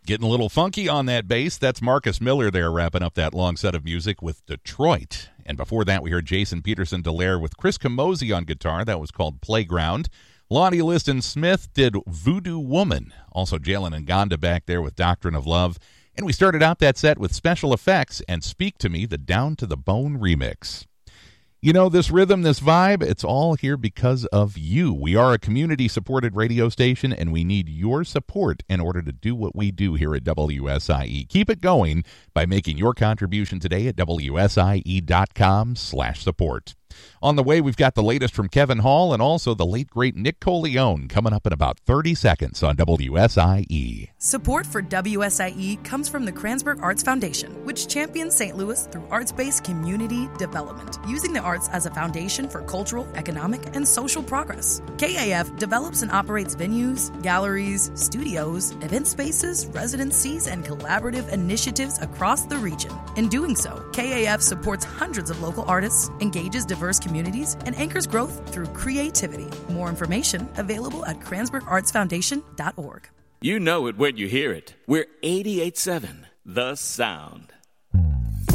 Getting a little funky on that bass. That's Marcus Miller there wrapping up that long set of music with Detroit. And before that, we heard Jason Peterson Dallaire with Chris Camozzi on guitar. That was called Playground. Lonnie Liston Smith did Voodoo Woman. Also Jalen Ngonda back there with Doctrine of Love. And we started out that set with Special Effects and Speak to Me, the Down to the Bone remix. You know, this rhythm, this vibe, it's all here because of you. We are a community-supported radio station, and we need your support in order to do what we do here at WSIE. Keep it going by making your contribution today at WSIE.com/support. On the way, we've got the latest from Kevin Hall and also the late, great Nick Coleone coming up in about 30 seconds on WSIE. Support for WSIE comes from the Kranzberg Arts Foundation, which champions St. Louis through arts-based community development, using the arts as a foundation for cultural, economic, and social progress. KAF develops and operates venues, galleries, studios, event spaces, residencies, and collaborative initiatives across the region. In doing so, KAF supports hundreds of local artists, engages diverse communities, and anchors growth through creativity. More information available at KranzbergArtsFoundation.org. You know it when you hear it. We're 88.7, The Sound.